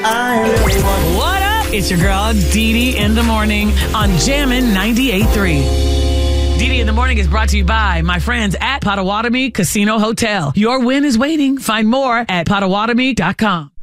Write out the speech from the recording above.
I really want. What up? It's your girl, Dee Dee in the morning on Jammin' 98.3. Dee Dee in the morning is brought to you by my friends at Potawatomi Casino Hotel. Your win is waiting. Find more at Potawatomi.com.